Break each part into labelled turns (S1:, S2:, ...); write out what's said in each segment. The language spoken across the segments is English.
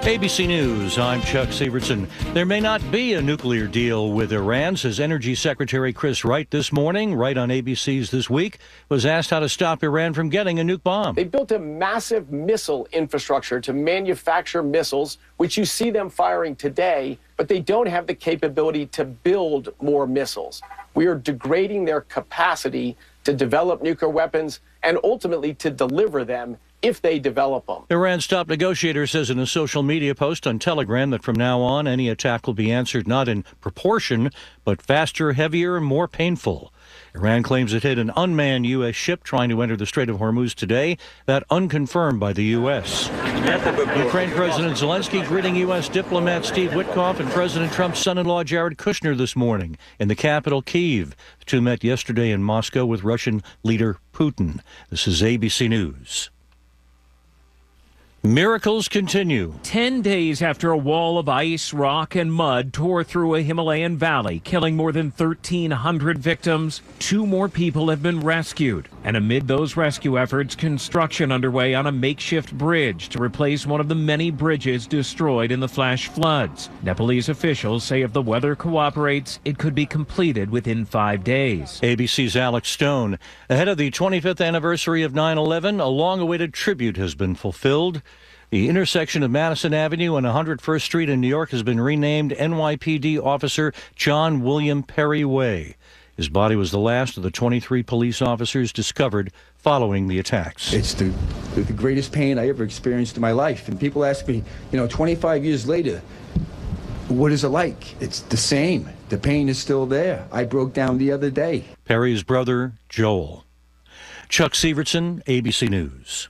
S1: ABC News, I'm Chuck Severson. There may not be a nuclear deal with Iran, says Energy Secretary Chris Wright this morning. Wright on ABC's This Week was asked how to stop Iran from getting a nuke bomb.
S2: They built a massive missile infrastructure to manufacture missiles, which you see them firing today, but they don't have the capability to build more missiles. We are degrading their capacity to develop nuclear weapons and ultimately to deliver them if they develop them.
S1: Iran's top negotiator says in a social media post on Telegram that from now on, any attack will be answered not in proportion, but faster, heavier, and more painful. Iran claims it hit an unmanned U.S. ship trying to enter the Strait of Hormuz today, that unconfirmed by the U.S. Ukraine President Zelensky greeting U.S. diplomat Steve Witkoff and President Trump's son-in-law Jared Kushner this morning in the capital, Kyiv. The two met yesterday in Moscow with Russian leader Putin. This is ABC News. Miracles continue.
S3: 10 days after a wall of ice, rock, and mud tore through a Himalayan valley, killing more than 1,300 victims, 2 more people have been rescued. And amid those rescue efforts, construction underway on a makeshift bridge to replace one of the many bridges destroyed in the flash floods. Nepalese officials say if the weather cooperates, it could be completed within 5 days.
S1: ABC's Alex Stone. Ahead of the 25th anniversary of 9/11, a long-awaited tribute has been fulfilled. The intersection of Madison Avenue and 101st Street in New York has been renamed NYPD Officer John William Perry Way. His body was the last of the 23 police officers discovered following the attacks.
S4: It's the greatest pain I ever experienced in my life. And people ask me, 25 years later, what is it like? It's the same. The pain is still there. I broke down the other day.
S1: Perry's brother, Joel. Chuck Severson, ABC News.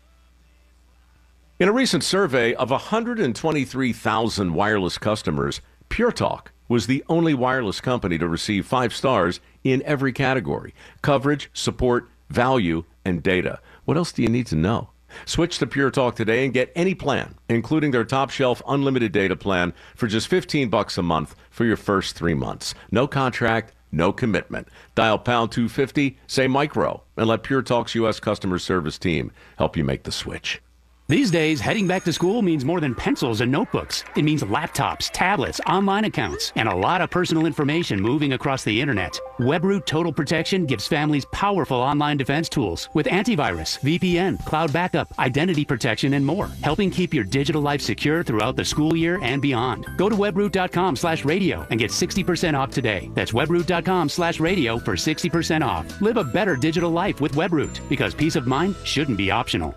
S5: In a recent survey of 123,000 wireless customers, Pure Talk was the only wireless company to receive 5 stars in every category: coverage, support, value, and data. What else do you need to know? Switch to Pure Talk today and get any plan, including their top shelf unlimited data plan for just $15 a month for your first 3 months. No contract, no commitment. Dial pound 250, say micro, and let Pure Talk's U.S. customer service team help you make the switch.
S6: These days, heading back to school means more than pencils and notebooks. It means laptops, tablets, online accounts, and a lot of personal information moving across the internet. WebRoot Total Protection gives families powerful online defense tools with antivirus, VPN, cloud backup, identity protection, and more, helping keep your digital life secure throughout the school year and beyond. Go to webroot.com/radio and get 60% off today. That's webroot.com/radio for 60% off. Live a better digital life with WebRoot, because peace of mind shouldn't be optional.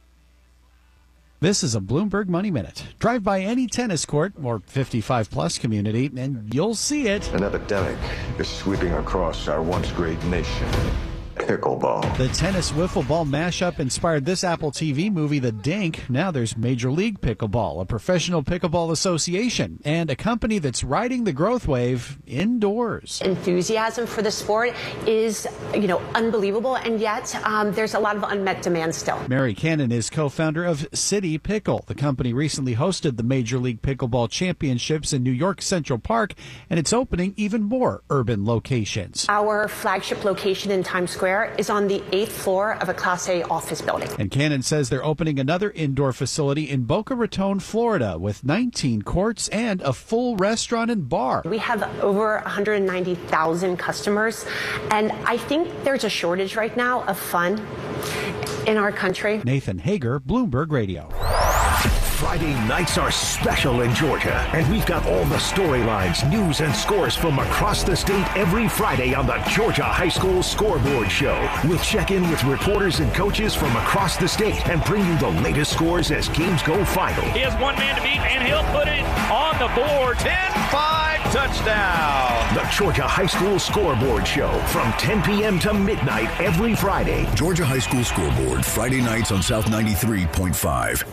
S7: This is a Bloomberg Money Minute. Drive by any tennis court or 55-plus community, and you'll see it.
S8: An epidemic is sweeping across our once great nation. Pickleball.
S7: The tennis wiffle ball mashup inspired this Apple TV movie, The Dink. Now there's Major League Pickleball, a professional pickleball association, and a company that's riding the growth wave indoors.
S9: Enthusiasm for the sport is, unbelievable, and yet there's a lot of unmet demand still.
S7: Mary Cannon is co-founder of City Pickle. The company recently hosted the Major League Pickleball Championships in New York Central Park, and it's opening even more urban locations.
S9: Our flagship location in Times Square is on the 8th floor of a Class A office building.
S7: And Cannon says they're opening another indoor facility in Boca Raton, Florida, with 19 courts and a full restaurant and bar.
S9: We have over 190,000 customers, and I think there's a shortage right now of fun in our country.
S7: Nathan Hager, Bloomberg Radio.
S10: Friday nights are special in Georgia, and we've got all the storylines, news, and scores from across the state every Friday on the Georgia High School Scoreboard Show. We'll check in with reporters and coaches from across the state and bring you the latest scores as games go final.
S11: He has one man to beat, and he'll put it on the board. 10-5 touchdown.
S10: The Georgia High School Scoreboard Show from 10 p.m. to midnight every Friday.
S12: Georgia High School Scoreboard, Friday nights on South 93.5.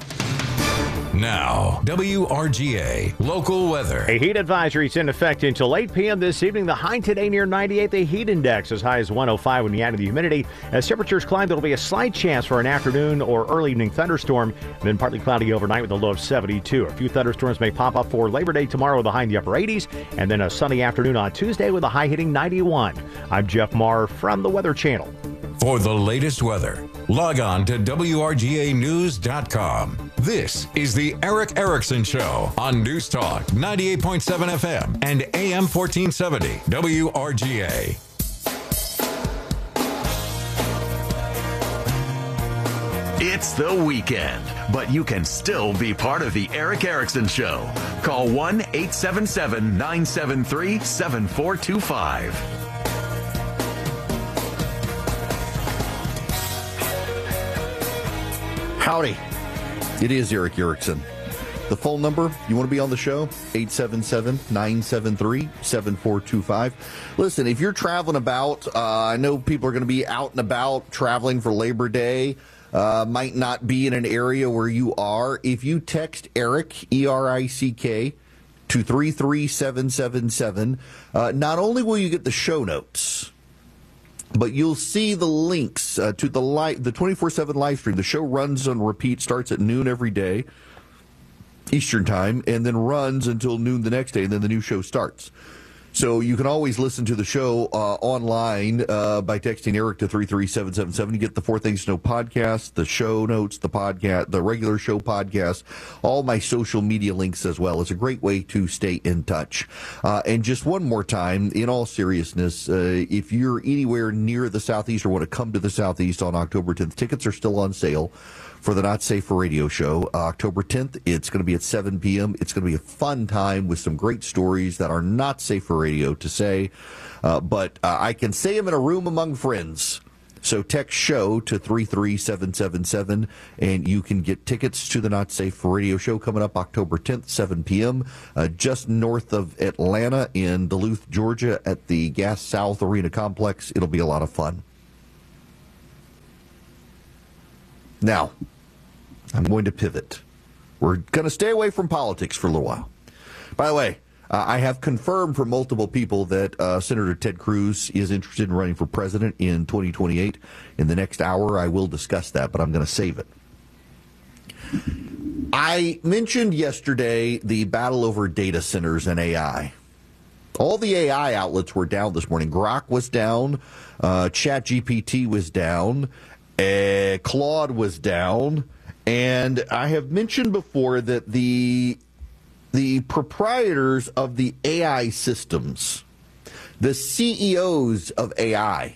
S12: Now, WRGA Local Weather.
S13: A heat advisory is in effect until 8 p.m. this evening. The high today near 98. The heat index as high as 105 when you add to the humidity. As temperatures climb, there will be a slight chance for an afternoon or early evening thunderstorm. And then partly cloudy overnight with a low of 72. A few thunderstorms may pop up for Labor Day tomorrow with a high in the upper 80s. And then a sunny afternoon on Tuesday with a high hitting 91. I'm Jeff Marr from the Weather Channel.
S12: For the latest weather, log on to WRGAnews.com. This is the Eric Erickson Show on News Talk 98.7 FM and AM 1470 WRGA.
S14: It's the weekend, but you can still be part of the Eric Erickson Show. Call 1-877-973-7425.
S15: Howdy. It is Eric Erickson. The phone number, you want to be on the show? 877-973-7425. Listen, if you're traveling about, I know people are going to be out and about traveling for Labor Day, might not be in an area where you are. If you text Eric, E-R-I-C-K, to 33777, not only will you get the show notes, but you'll see the links to the 24/7 live stream. The show runs on repeat, starts at noon every day, Eastern time, and then runs until noon the next day, and then the new show starts. So you can always listen to the show online by texting Eric to 33777. You get the 4 Things to Know podcast, the show notes, the podcast, the regular show podcast, all my social media links as well. It's a great way to stay in touch. And just one more time, in all seriousness, if you're anywhere near the Southeast or want to come to the Southeast on October 10th, tickets are still on sale for the Not Safe for Radio show. October 10th, it's going to be at 7 p.m. It's going to be a fun time with some great stories that are not safe for radio to say, but I can say them in a room among friends. So text show to 33777, and you can get tickets to the Not Safe for Radio show coming up October 10th, 7 p.m., just north of Atlanta in Duluth, Georgia, at the Gas South Arena Complex. It'll be a lot of fun. Now, I'm going to pivot. We're going to stay away from politics for a little while. By the way, I have confirmed from multiple people that Senator Ted Cruz is interested in running for president in 2028. In the next hour, I will discuss that, but I'm going to save it. I mentioned yesterday the battle over data centers and AI. All the AI outlets were down this morning. Grok was down. ChatGPT was down. Claude was down, and I have mentioned before that the proprietors of the AI systems, the CEOs of AI,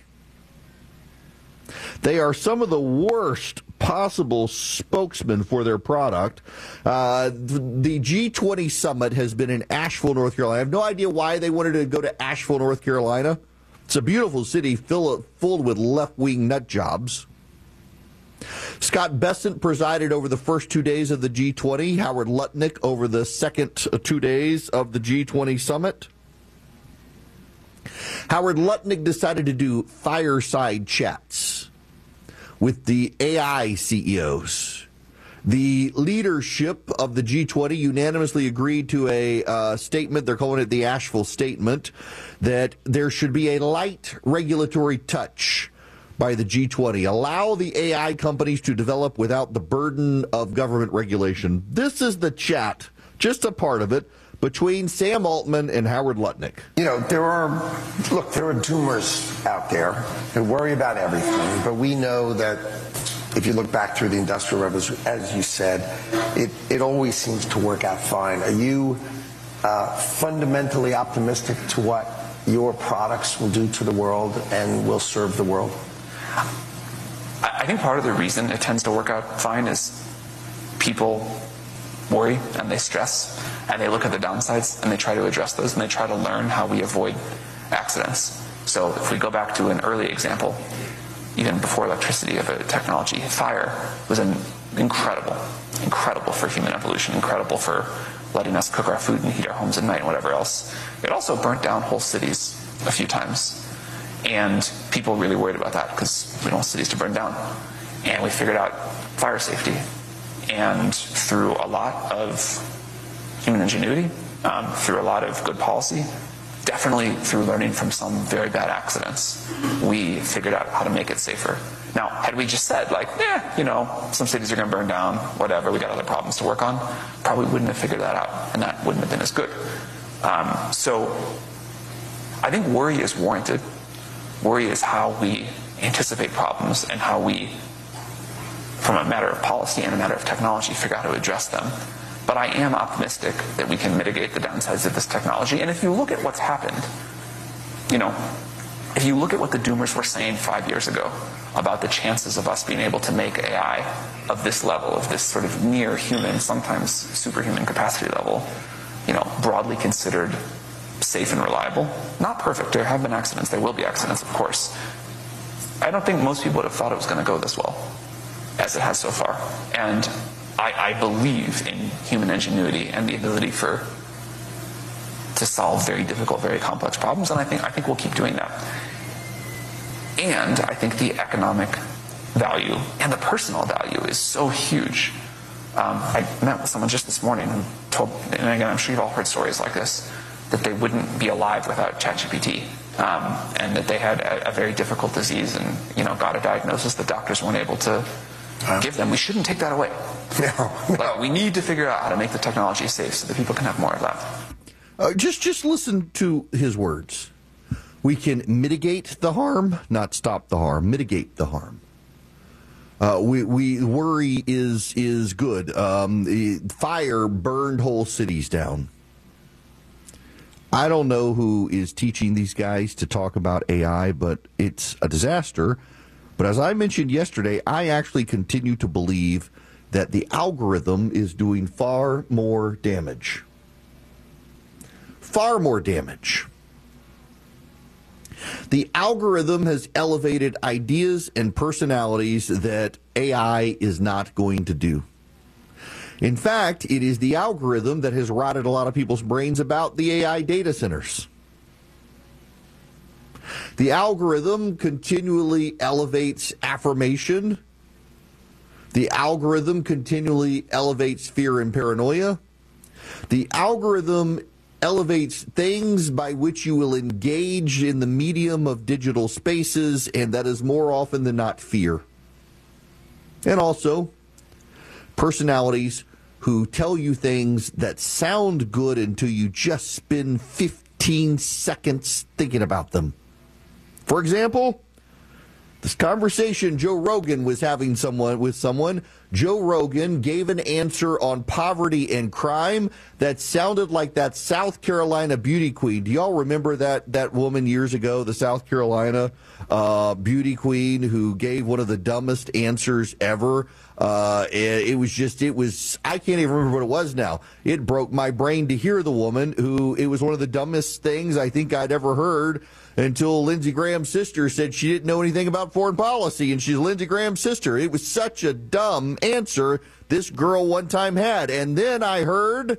S15: they are some of the worst possible spokesmen for their product. The G20 summit has been in Asheville, North Carolina. I have no idea why they wanted to go to Asheville, North Carolina. It's a beautiful city filled with left-wing nut jobs. Scott Bessent presided over the first 2 days of the G20. Howard Lutnick over the second 2 days of the G20 summit. Howard Lutnick decided to do fireside chats with the AI CEOs. The leadership of the G20 unanimously agreed to a statement, they're calling it the Asheville Statement, that there should be a light regulatory touch by the G20. Allow the AI companies to develop without the burden of government regulation. This is the chat, just a part of it, between Sam Altman and Howard Lutnick.
S16: You know, there are doomers out there who worry about everything, but we know that if you look back through the Industrial Revolution, as you said, it always seems to work out fine. Are you fundamentally optimistic to what your products will do to the world and will serve the world?
S17: I think part of the reason it tends to work out fine is people worry and they stress and they look at the downsides and they try to address those and they try to learn how we avoid accidents. So if we go back to an early example, even before electricity of a technology, fire was incredible for human evolution, incredible for letting us cook our food and heat our homes at night and whatever else. It also burnt down whole cities a few times. And people really worried about that because we don't want cities to burn down. And we figured out fire safety. And through a lot of human ingenuity, through a lot of good policy, definitely through learning from some very bad accidents, we figured out how to make it safer. Now, had we just said, like, some cities are going to burn down, whatever, we got other problems to work on, probably wouldn't have figured that out, and that wouldn't have been as good. So I think worry is warranted. Worry is how we anticipate problems and how we from a matter of policy and a matter of technology, figure out how to address them. But I am optimistic that we can mitigate the downsides of this technology. And if you look at what's happened, if you look at what the doomers were saying 5 years ago about the chances of us being able to make AI of this level, of this sort of near human, sometimes superhuman capacity level, broadly considered safe and reliable. Not perfect. There have been accidents. There will be accidents, of course. I don't think most people would have thought it was going to go this well as it has so far. And I believe in human ingenuity and the ability to solve very difficult, very complex problems, and I think we'll keep doing that. And I think the economic value and the personal value is so huge. I met with someone just this morning who told, and again, I'm sure you've all heard stories like this, that they wouldn't be alive without ChatGPT, and that they had a very difficult disease and got a diagnosis that doctors weren't able to give them. We shouldn't take that away. No. We need to figure out how to make the technology safe so that people can have more of that.
S15: Just listen to his words. We can mitigate the harm, not stop the harm. Mitigate the harm. We worry is good. Fire burned whole cities down. I don't know who is teaching these guys to talk about AI, but it's a disaster. But as I mentioned yesterday, I actually continue to believe that the algorithm is doing far more damage. Far more damage. The algorithm has elevated ideas and personalities that AI is not going to do. In fact, it is the algorithm that has rotted a lot of people's brains about the AI data centers. The algorithm continually elevates affirmation. The algorithm continually elevates fear and paranoia. The algorithm elevates things by which you will engage in the medium of digital spaces, and that is more often than not fear. And also, personalities who tell you things that sound good until you just spend 15 seconds thinking about them. For example, this conversation Joe Rogan was having with someone, Joe Rogan gave an answer on poverty and crime that sounded like that South Carolina beauty queen. Do y'all remember that woman years ago, the South Carolina beauty queen who gave one of the dumbest answers ever? It was, I can't even remember what it was now. It broke my brain to hear the woman it was one of the dumbest things I think I'd ever heard until Lindsey Graham's sister said she didn't know anything about foreign policy, and she's Lindsey Graham's sister. It was such a dumb answer this girl one time had. And then I heard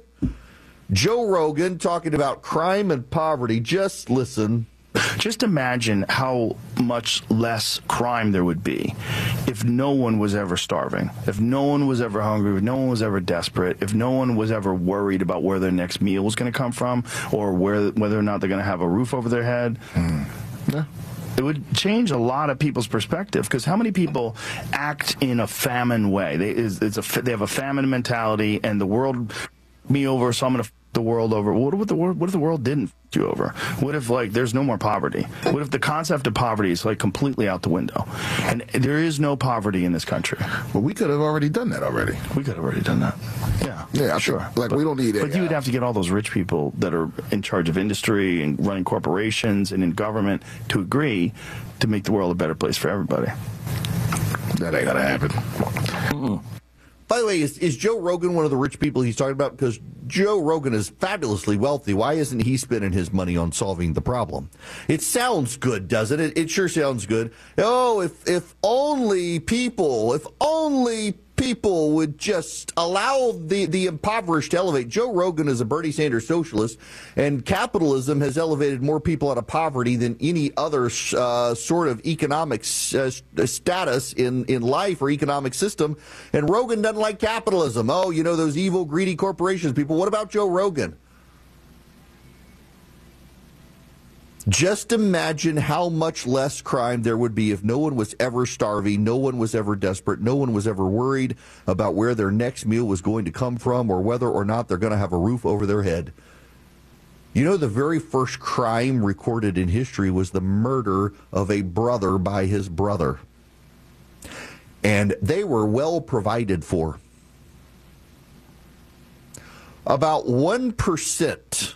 S15: Joe Rogan talking about crime and poverty. Just listen.
S18: Just imagine how much less crime there would be if no one was ever starving, if no one was ever hungry, if no one was ever desperate, if no one was ever worried about where their next meal was going to come from or whether or not they're going to have a roof over their head. Yeah. It would change a lot of people's perspective, because how many people act in a famine way? They have a famine mentality, and the world me over, so I'm going to the world over. What if the world didn't you over? What if there's no more poverty? What if the concept of poverty is completely out the window, and there is no poverty in this country?
S19: Well, we could have already done that already.
S18: We could have already done that. Yeah, sure.
S19: We don't need it.
S18: But you would have to get all those rich people that are in charge of industry and running corporations and in government to agree to make the world a better place for everybody.
S19: That ain't gonna happen.
S15: By the way, is Joe Rogan one of the rich people he's talking about? Because Joe Rogan is fabulously wealthy. Why isn't he spending his money on solving the problem? It sounds good, doesn't it? It sure sounds good. Oh, if only people would just allow the impoverished to elevate. Joe Rogan is a Bernie Sanders socialist, and capitalism has elevated more people out of poverty than any other sort of economic status in life or economic system. And Rogan doesn't like capitalism. Oh, those evil, greedy corporations people. What about Joe Rogan? Just imagine how much less crime there would be if no one was ever starving, no one was ever desperate, no one was ever worried about where their next meal was going to come from or whether or not they're going to have a roof over their head. The very first crime recorded in history was the murder of a brother by his brother. and they were well provided for. About 1%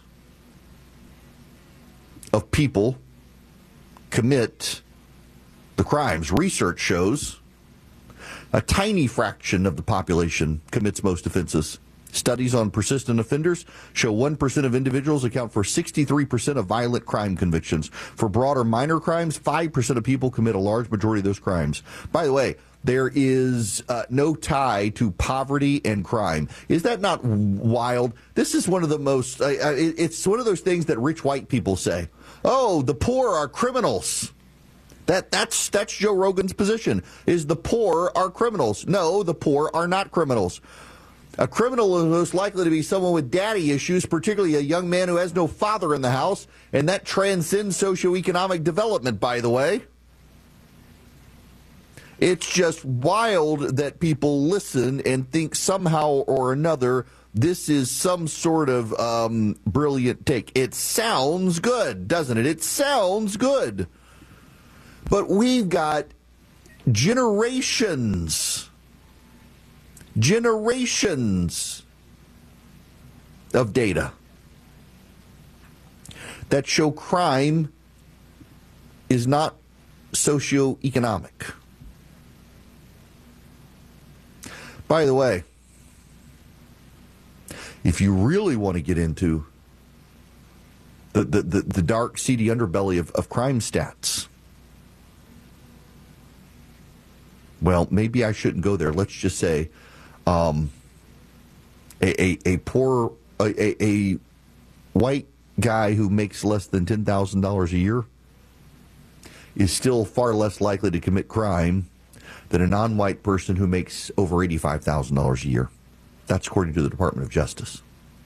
S15: of people commit the crimes. Research shows a tiny fraction of the population commits most offenses. Studies on persistent offenders show 1% of individuals account for 63% of violent crime convictions. For broader minor crimes, 5% of people commit a large majority of those crimes. By the way, there is no tie to poverty and crime. Is that not wild? This is one of the most, it's one of those things that rich white people say. Oh, the poor are criminals. That's Joe Rogan's position, is the poor are criminals. No, the poor are not criminals. A criminal is most likely to be someone with daddy issues, particularly a young man who has no father in the house, and that transcends socioeconomic development, by the way. It's just wild that people listen and think somehow or another this is some sort of brilliant take. It sounds good, doesn't it? It sounds good. But we've got generations of data that show crime is not socioeconomic. By the way, if you really want to get into the dark, seedy underbelly of crime stats, well, maybe I shouldn't go there. Let's just say a white guy who makes less than $10,000 a year is still far less likely to commit crime than a non-white person who makes over $85,000 a year. That's according to the Department of Justice.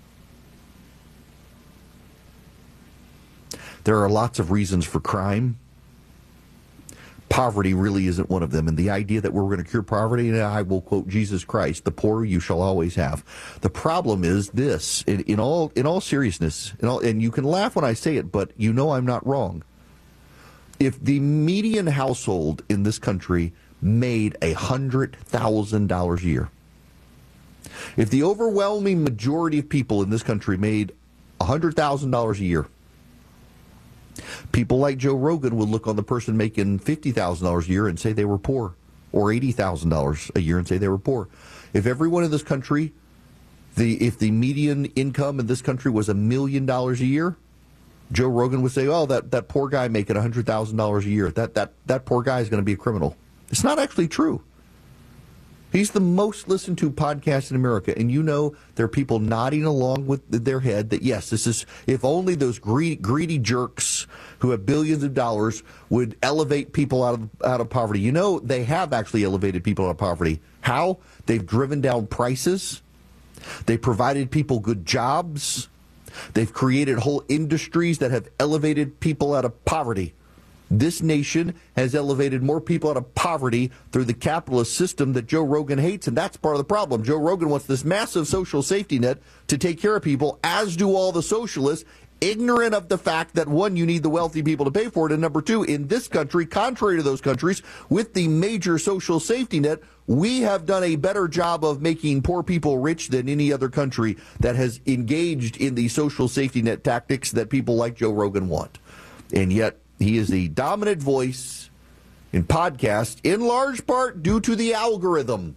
S15: There are lots of reasons for crime. Poverty really isn't one of them. And the idea that we're going to cure poverty, and I will quote Jesus Christ, the poor you shall always have. The problem is this, in all seriousness, and you can laugh when I say it, but you know I'm not wrong. If the median household in this country made $100,000 a year, if the overwhelming majority of people in this country made $100,000 a year, people like Joe Rogan would look on the person making $50,000 a year and say they were poor, or $80,000 a year and say they were poor. If everyone in this country, if the median income in this country was $1 million a year, Joe Rogan would say, oh, that poor guy making $100,000 a year, that poor guy is going to be a criminal. It's not actually true. He's the most listened to podcast in America, and you know there are people nodding along with their head that, yes, this is, if only those greedy jerks who have billions of dollars would elevate people out of poverty. You know, they have actually elevated people out of poverty. How? They've driven down prices. They provided people good jobs. They've created whole industries that have elevated people out of poverty. This nation has elevated more people out of poverty through the capitalist system that Joe Rogan hates, and that's part of the problem. Joe Rogan wants this massive social safety net to take care of people, as do all the socialists, ignorant of the fact that, one, you need the wealthy people to pay for it, and number two, in this country, contrary to those countries, with the major social safety net, we have done a better job of making poor people rich than any other country that has engaged in the social safety net tactics that people like Joe Rogan want. And yet, he is the dominant voice in podcasts, in large part due to the algorithm.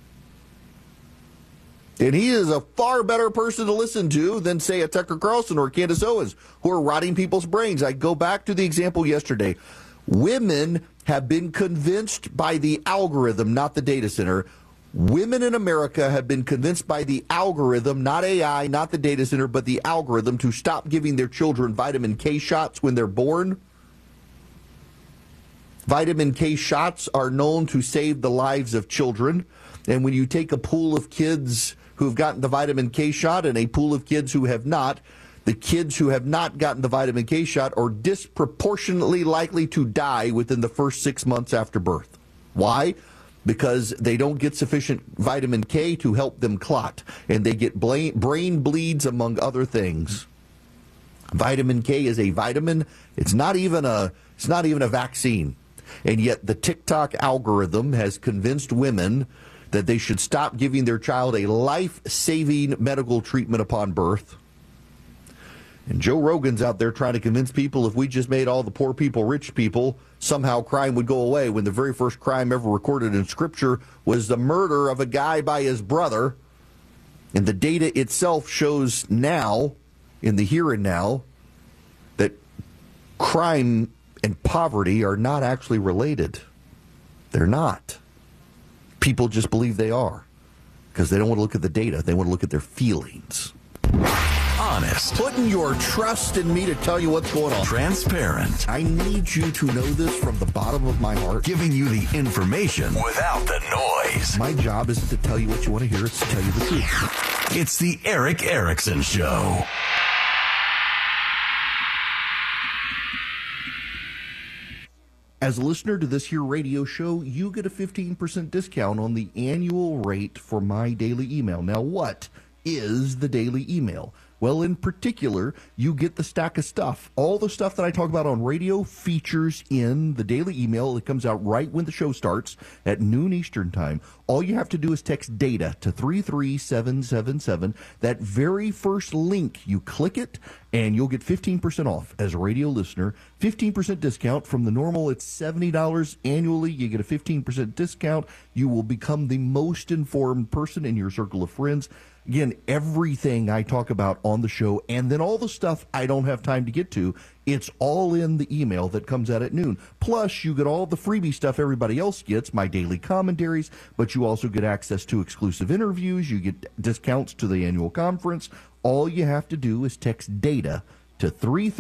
S15: And he is a far better person to listen to than, say, a Tucker Carlson or Candace Owens, who are rotting people's brains. I go back to the example yesterday. Women have been convinced by the algorithm, not the data center. Women in America have been convinced by the algorithm, not AI, not the data center, but the algorithm, to stop giving their children vitamin K shots when they're born. Vitamin K shots are known to save the lives of children. And when you take a pool of kids who've gotten the vitamin K shot and a pool of kids who have not, the kids who have not gotten the vitamin K shot are disproportionately likely to die within the first 6 months after birth. Why? Because they don't get sufficient vitamin K to help them clot, and they get brain bleeds, among other things. Vitamin K is a vitamin. It's not even a vaccine. And yet the TikTok algorithm has convinced women that they should stop giving their child a life-saving medical treatment upon birth. And Joe Rogan's out there trying to convince people if we just made all the poor people rich people, somehow crime would go away, when the very first crime ever recorded in Scripture was the murder of a guy by his brother. And the data itself shows now, in the here and now, that crime and poverty are not actually related. They're not. People just believe they are because they don't want to look at the data. They want to look at their feelings.
S14: Honest.
S15: Putting your trust in me to tell you what's going on.
S14: Transparent.
S15: I need you to know this from the bottom of my heart.
S14: Giving you the information without the noise.
S15: My job isn't to tell you what you want to hear. It's to tell you the truth.
S14: It's the Eric Erickson Show.
S15: As a listener to this here radio show, you get a 15% discount on the annual rate for my daily email. Now, what is the daily email? Well, in particular, you get the stack of stuff. All the stuff that I talk about on radio features in the daily email. It comes out right when the show starts at noon Eastern time. All you have to do is text DATA to 33777. That very first link, you click it, and you'll get 15% off as a radio listener. 15% discount from the normal. It's $70 annually. You get a 15% discount. You will become the most informed person in your circle of friends. Again, everything I talk about on the show, and then all the stuff I don't have time to get to, it's all in the email that comes out at noon. Plus, you get all the freebie stuff everybody else gets, my daily commentaries, but you also get access to exclusive interviews. You get discounts to the annual conference. All you have to do is text DATA to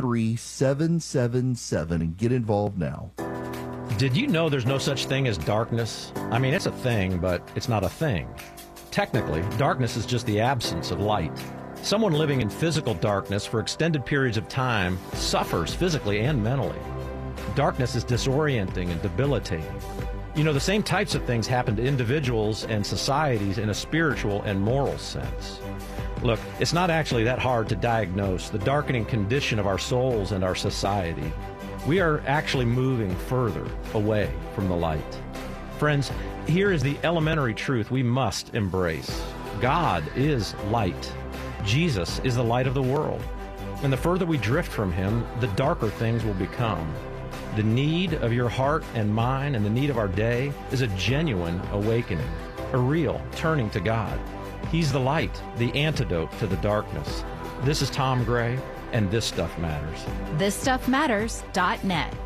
S15: 33777 and get involved now.
S20: Did you know there's no such thing as darkness? I mean, it's a thing, but it's not a thing. Technically, darkness is just the absence of light. Someone living in physical darkness for extended periods of time suffers physically and mentally. Darkness is disorienting and debilitating. You know, the same types of things happen to individuals and societies in a spiritual and moral sense. Look, it's not actually that hard to diagnose the darkening condition of our souls and our society. We are actually moving further away from the light. Friends, here is the elementary truth we must embrace. God is light. Jesus is the light of the world. And the further we drift from him, the darker things will become. The need of your heart and mine and the need of our day is a genuine awakening, a real turning to God. He's the light, the antidote to the darkness. This is Tom Gray, and This Stuff Matters.
S21: ThisStuffMatters.net.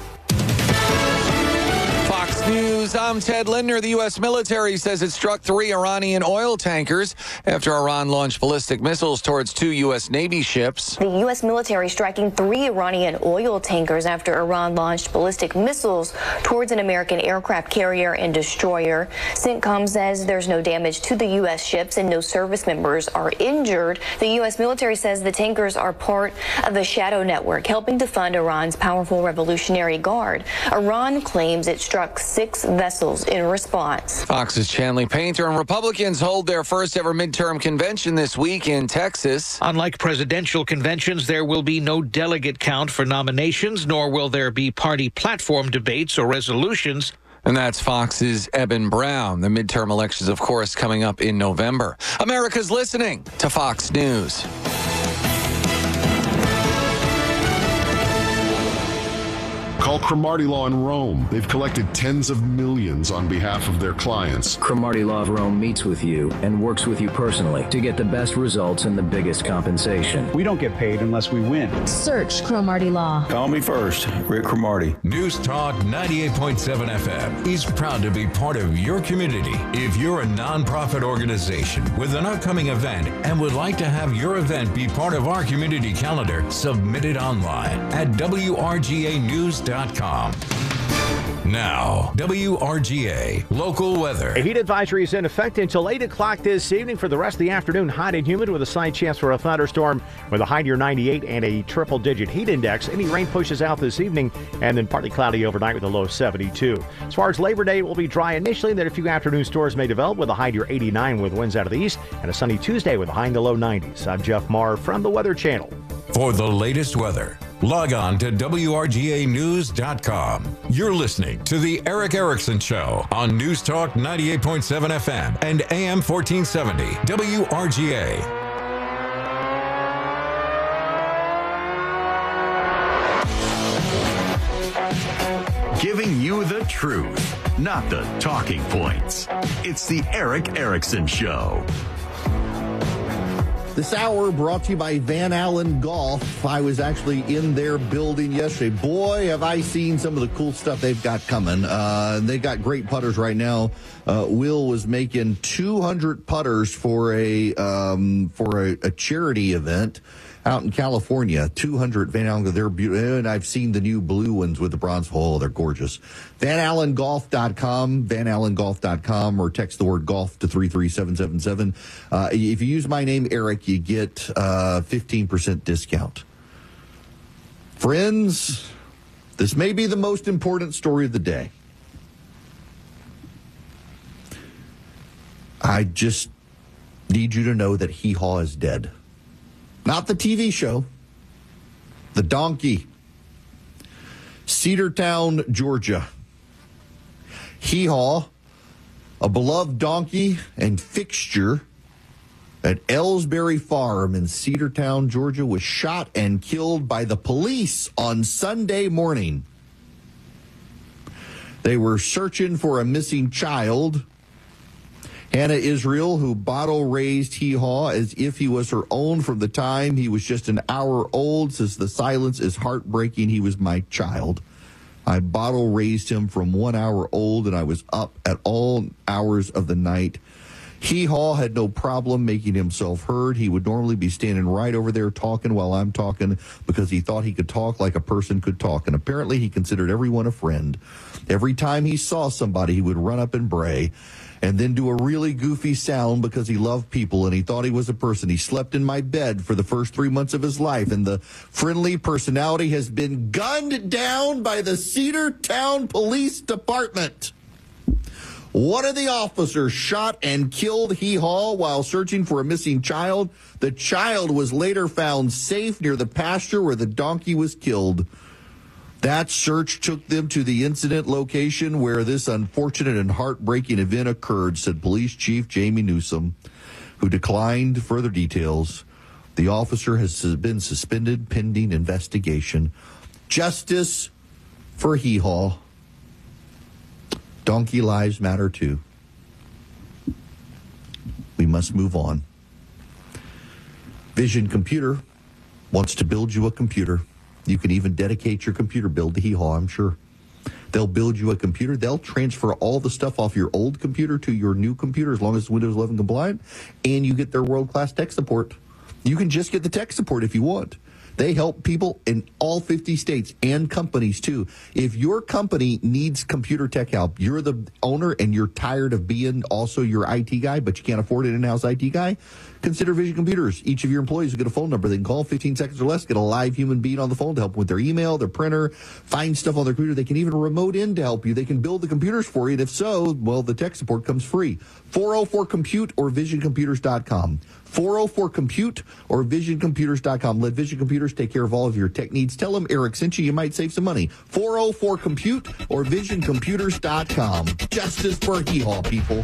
S22: Fox News, I'm Ted Lindner. The U.S. military says it struck 3 Iranian oil tankers after Iran launched ballistic missiles towards 2 U.S. Navy ships.
S23: The U.S. military striking 3 Iranian oil tankers after Iran launched ballistic missiles towards an American aircraft carrier and destroyer. CENTCOM says there's no damage to the U.S. ships and no service members are injured. The U.S. military says the tankers are part of a shadow network helping to fund Iran's powerful Revolutionary Guard. Iran claims it struck 6 vessels in response.
S22: Fox's Chanley Painter and Republicans hold their first ever midterm convention this week in Texas.
S24: Unlike presidential conventions, there will be no delegate count for nominations, nor will there be party platform debates or resolutions.
S22: And that's Fox's Eben Brown. The midterm elections, of course, coming up in November. America's listening to Fox News.
S25: Call Cromartie Law in Rome. They've collected tens of millions on behalf of their clients.
S26: Cromartie Law of Rome meets with you and works with you personally to get the best results and the biggest compensation.
S27: We don't get paid unless we win.
S21: Search Cromartie Law.
S27: Call me first, Rick Cromartie.
S12: News Talk 98.7 FM is proud to be part of your community. If you're a nonprofit organization with an upcoming event and would like to have your event be part of our community calendar, submit it online at WRGAnews.com. Now, WRGA Local Weather.
S13: A heat advisory is in effect until 8 o'clock this evening for the rest of the afternoon. Hot and humid with a slight chance for a thunderstorm with a high near 98 and a triple-digit heat index. Any rain pushes out this evening and then partly cloudy overnight with a low 72. As far as Labor Day, it will be dry initially, then a few afternoon storms may develop with a high near 89 with winds out of the east and a sunny Tuesday with a high in the low 90s. I'm Jeff Marr from the Weather Channel.
S12: For the latest weather, Log on to WRGAnews.com. You're listening to The Eric Erickson Show on News Talk 98.7 FM and AM 1470 WRGA.
S14: Giving you the truth, not the talking points. It's the Eric Erickson Show.
S15: This hour brought to you by Van Allen Golf. I was actually in their building yesterday. Boy, have I seen some of the cool stuff they've got coming. They got great putters right now. Will was making 200 putters for a charity event out in California. 200 Van Allen. They're beautiful. And I've seen the new blue ones with the bronze hole. They're gorgeous. VanAllenGolf.com, VanAllenGolf.com, or text the word golf to 33777. If you use my name, Eric, you get 15% discount. Friends, this may be the most important story of the day. I just need you to know that Hee Haw is dead. Not the TV show, the donkey. Cedartown, Georgia. Hee Haw, a beloved donkey and fixture at Ellsbury Farm in Cedartown, Georgia, was shot and killed by the police on Sunday morning. They were searching for a missing child. Hannah Israel, who bottle-raised Hee Haw as if he was her own from the time he was just an hour old, says the silence is heartbreaking. He was my child. I bottle-raised him from 1 hour old, and I was up at all hours of the night. Hee Haw had no problem making himself heard. He would normally be standing right over there talking while I'm talking because he thought he could talk like a person could talk, and apparently he considered everyone a friend. Every time he saw somebody, he would run up and bray, and then do a really goofy sound because he loved people and he thought he was a person. He slept in my bed for the first 3 months of his life, and the friendly personality has been gunned down by the Cedartown Police Department. One of the officers shot and killed Hee Haw while searching for a missing child. The child was later found safe near the pasture where the donkey was killed. That search took them to the incident location where this unfortunate and heartbreaking event occurred, said Police Chief Jamie Newsom, who declined further details. The officer has been suspended pending investigation. Justice for Hee Haw. Donkey lives matter too. We must move on. Vision Computer wants to build you a computer. You can even dedicate your computer build to Hee Haw, I'm sure. They'll build you a computer. They'll transfer all the stuff off your old computer to your new computer as long as it's Windows 11 compliant, and you get their world-class tech support. You can just get the tech support if you want. They help people in all 50 states and companies, too. If your company needs computer tech help, you're the owner and you're tired of being also your IT guy, but you can't afford an in-house IT guy, consider Vision Computers. Each of your employees will get a phone number. They can call 15 seconds or less, get a live human being on the phone to help with their email, their printer, find stuff on their computer. They can even remote in to help you. They can build the computers for you, and if so, well, the tech support comes free. 404-COMPUTE or VisionComputers.com. 404-COMPUTE or VisionComputers.com. Let Vision Computers take care of all of your tech needs. Tell them Eric sent you. You might save some money. 404-COMPUTE or VisionComputers.com. Justice for Hee Haw, people.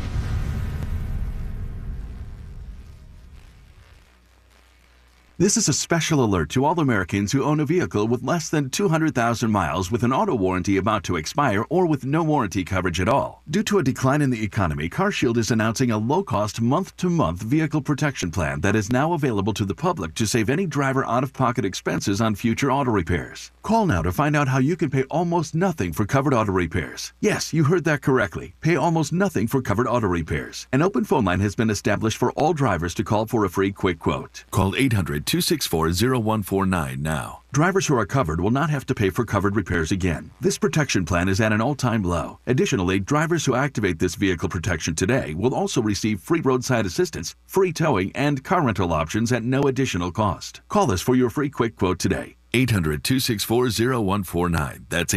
S1: This is a special alert to all Americans who own a vehicle with less than 200,000 miles with an auto warranty about to expire or with no warranty coverage at all. Due to a decline in the economy, CarShield is announcing a low-cost month-to-month vehicle protection plan that is now available to the public to save any driver out-of-pocket expenses on future auto repairs. Call now to find out how you can pay almost nothing for covered auto repairs. Yes, you heard that correctly. Pay almost nothing for covered auto repairs. An open phone line has been established for all drivers to call for a free quick quote. Call 800-264-0149 now. Drivers who are covered will not have to pay for covered repairs again. This protection plan is at an all-time low. Additionally, drivers who activate this vehicle protection today will also receive free roadside assistance, free towing, and car rental options at no additional cost. Call us for your free quick quote today. 800-264-0149. That's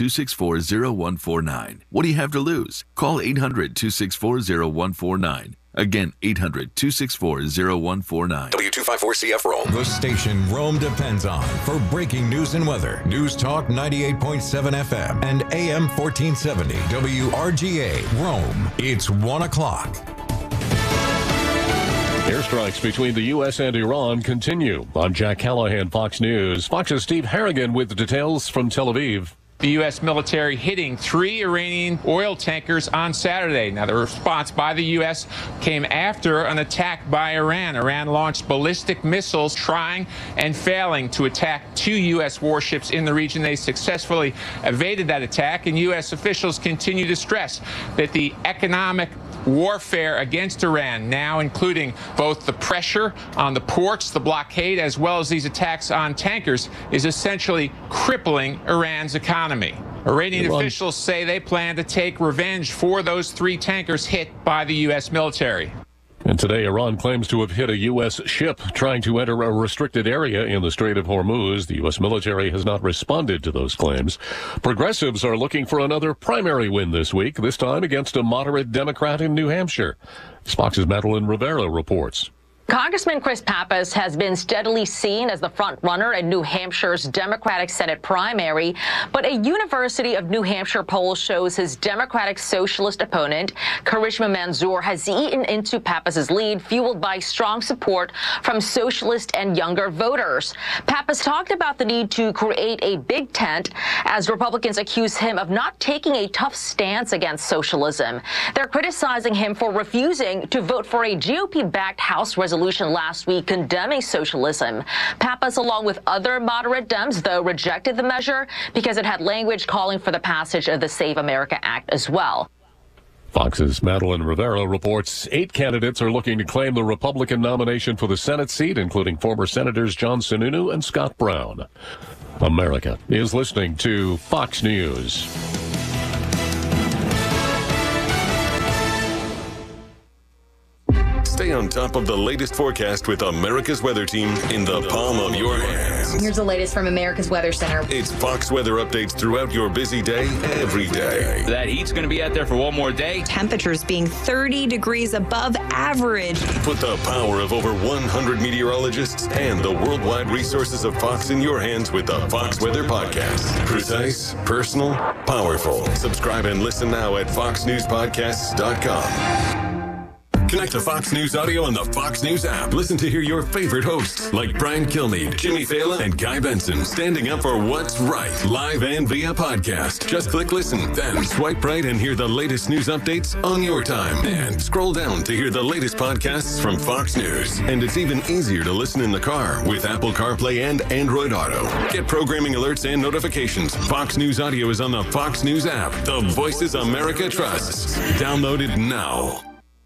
S1: 800-264-0149. What do you have to lose? Call 800-264-0149. Again, 800-264-0149.
S2: W254CF Rome.
S12: The station Rome depends on for breaking news and weather. News Talk 98.7 FM and AM 1470 WRGA Rome. It's 1 o'clock.
S3: Airstrikes between the U.S. and Iran continue. I'm Jack Callahan, Fox News. Fox's Steve Harrigan with the details from Tel Aviv.
S4: The U.S. military hitting 3 Iranian oil tankers on Saturday. Now, the response by the U.S. came after an attack by Iran. Iran launched ballistic missiles trying and failing to attack 2 U.S. warships in the region. They successfully evaded that attack, and U.S. officials continue to stress that the economic warfare against Iran, now including both the pressure on the ports, the blockade, as well as these attacks on tankers, is essentially crippling Iran's economy. Iranian officials say they plan to take revenge for those 3 tankers hit by the U.S. military.
S3: And today, Iran claims to have hit a U.S. ship trying to enter a restricted area in the Strait of Hormuz. The U.S. military has not responded to those claims. Progressives are looking for another primary win this week, this time against a moderate Democrat in New Hampshire. Fox's Madeline Rivera reports.
S5: Congressman Chris Pappas has been steadily seen as the front runner in New Hampshire's Democratic Senate primary, but a University of New Hampshire poll shows his Democratic Socialist opponent, Karishma Manzoor, has eaten into Pappas's lead, fueled by strong support from socialist and younger voters. Pappas talked about the need to create a big tent as Republicans accuse him of not taking a tough stance against socialism. They're criticizing him for refusing to vote for a GOP-backed House resolution last week condemning socialism. Pappas, along with other moderate Dems, though, rejected the measure because it had language calling for the passage of the Save America Act as well.
S3: Fox's Madeline Rivera reports 8 candidates are looking to claim the Republican nomination for the Senate seat, including former Senators John Sununu and Scott Brown. America is listening to Fox News.
S6: Stay on top of the latest forecast with America's Weather Team in the palm of your hands.
S8: Here's the latest from America's Weather Center.
S6: It's Fox weather updates throughout your busy day, every day.
S9: That heat's going to be out there for one more day.
S28: Temperatures being 30 degrees above average.
S6: Put the power of over 100 meteorologists and the worldwide resources of Fox in your hands with the Fox Weather Podcast. Precise, personal, powerful. Subscribe and listen now at foxnewspodcasts.com. Connect to Fox News Audio on the Fox News app. Listen to hear your favorite hosts like Brian Kilmeade, Jimmy Fallon, and Guy Benson standing up for what's right, live and via podcast. Just click listen, then swipe right and hear the latest news updates on your time. And scroll down to hear the latest podcasts from Fox News. And it's even easier to listen in the car with Apple CarPlay and Android Auto. Get programming alerts and notifications. Fox News Audio is on the Fox News app. The voices America trusts. Download it now.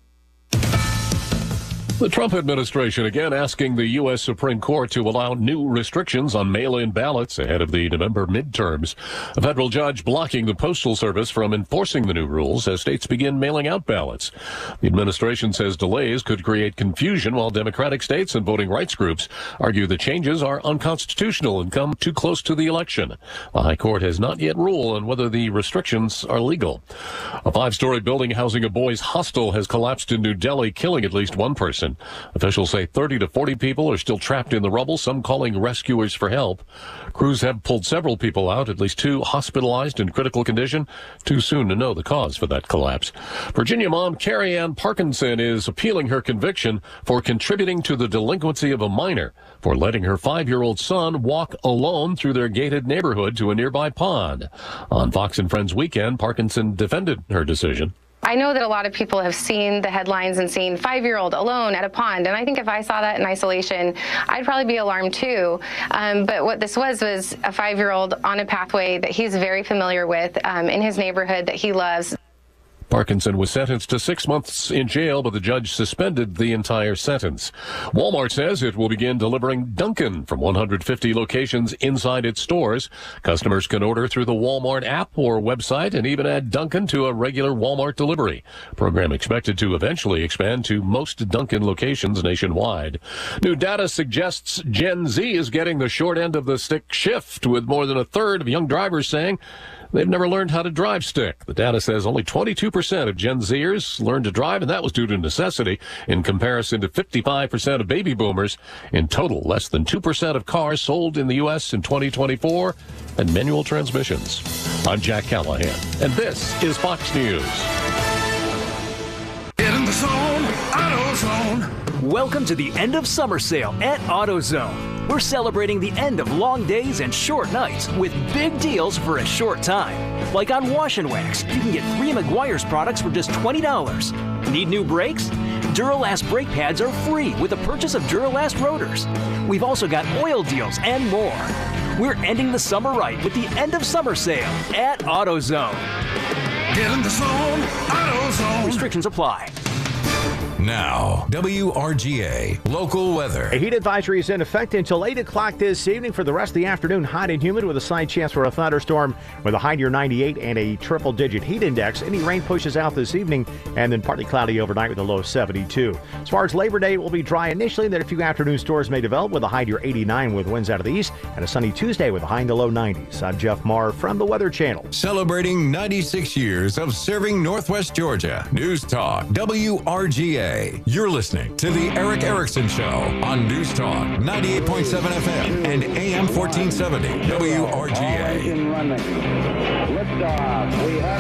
S3: The Trump administration again asking the U.S. Supreme Court to allow new restrictions on mail-in ballots ahead of the November midterms. A federal judge blocking the Postal Service from enforcing the new rules as states begin mailing out ballots. The administration says delays could create confusion, while Democratic states and voting rights groups argue the changes are unconstitutional and come too close to the election. The High Court has not yet ruled on whether the restrictions are legal. A 5-story building housing a boys' hostel has collapsed in New Delhi, killing at least one person. Officials say 30 to 40 people are still trapped in the rubble, some calling rescuers for help. Crews have pulled several people out, at least 2 hospitalized in critical condition. Too soon to know the cause for that collapse. Virginia mom Carrie Ann Parkinson is appealing her conviction for contributing to the delinquency of a minor for letting her 5-year-old son walk alone through their gated neighborhood to a nearby pond. On Fox and Friends Weekend, Parkinson defended her decision.
S29: I know that a lot of people have seen the headlines and seen 5-year-old alone at a pond, and I think if I saw that in isolation, I'd probably be alarmed too. But what this was a 5-year-old on a pathway that he's very familiar with in his neighborhood that he loves.
S3: Parkinson was sentenced to 6 months in jail, but the judge suspended the entire sentence. Walmart says it will begin delivering Dunkin' from 150 locations inside its stores. Customers can order through the Walmart app or website and even add Dunkin' to a regular Walmart delivery. Program expected to eventually expand to most Dunkin' locations nationwide. New data suggests Gen Z is getting the short end of the stick shift, with more than a third of young drivers saying they've never learned how to drive stick. The data says only 22% of Gen Zers learned to drive, and that was due to necessity, in comparison to 55% of baby boomers. In total, less than 2% of cars sold in the U.S. in 2024 had manual transmissions. I'm Jack Callahan, and this is Fox News.
S2: Get in the zone, AutoZone.
S7: Welcome to the end of summer sale at AutoZone. We're celebrating the end of long days and short nights with big deals for a short time. Like on Wash and Wax, you can get 3 Meguiar's products for just $20. Need new brakes? Duralast brake pads are free with the purchase of Duralast rotors. We've also got oil deals and more. We're ending the summer right with the end of summer sale at AutoZone.
S2: Get in the zone, AutoZone.
S7: Restrictions apply.
S12: Now, WRGA Local Weather.
S13: A heat advisory is in effect until 8 o'clock this evening. For the rest of the afternoon, hot and humid with a slight chance for a thunderstorm with a high near 98 and a triple-digit heat index. Any rain pushes out this evening and then partly cloudy overnight with a low of 72. As far as Labor Day, it will be dry initially, then a few afternoon storms may develop with a high near 89 with winds out of the east and a sunny Tuesday with a high in the low 90s. I'm Jeff Marr from the Weather Channel.
S12: Celebrating 96 years of serving Northwest Georgia. News Talk, WRGA. You're listening to The Eric Erickson Show on News Talk 98.7 FM and AM 1470 WRGA.
S10: Liftoff. We have